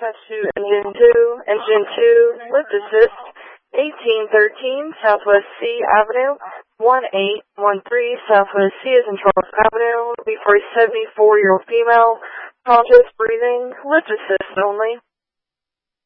Dispatch to Engine 2, Engine 2, lift assist, 1813 Southwest C Avenue, 1813 Southwest C is in Charles Avenue, looking for a 74-year-old female, conscious, breathing, lift assist only.